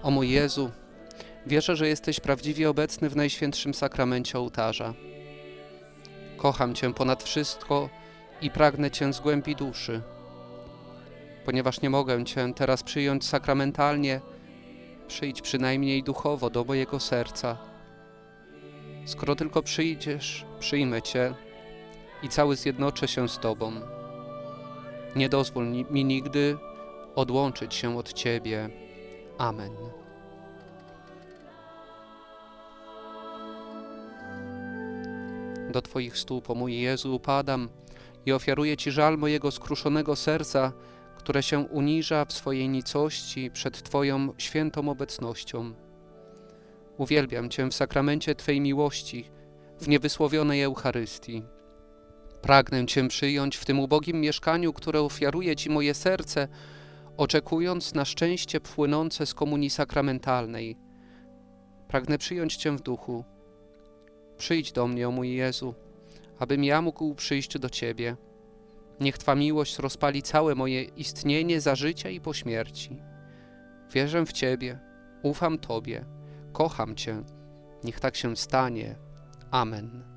O mój Jezu, wierzę, że jesteś prawdziwie obecny w Najświętszym Sakramencie ołtarza. Kocham Cię ponad wszystko i pragnę Cię z głębi duszy. Ponieważ nie mogę Cię teraz przyjąć sakramentalnie, przyjdź przynajmniej duchowo do mojego serca. Skoro tylko przyjdziesz, przyjmę Cię i cały zjednoczę się z Tobą. Nie dozwól mi nigdy odłączyć się od Ciebie. Amen. Do Twoich stóp, o mój Jezu, upadam i ofiaruję Ci żal mojego skruszonego serca, które się uniża w swojej nicości przed Twoją świętą obecnością. Uwielbiam Cię w sakramencie Twej miłości, w niewysłowionej Eucharystii. Pragnę Cię przyjąć w tym ubogim mieszkaniu, które ofiaruje Ci moje serce, oczekując na szczęście płynące z komunii sakramentalnej. Pragnę przyjąć Cię w duchu. Przyjdź do mnie, o mój Jezu, abym ja mógł przyjść do Ciebie. Niech Twa miłość rozpali całe moje istnienie za życia i po śmierci. Wierzę w Ciebie, ufam Tobie, kocham Cię. Niech tak się stanie. Amen.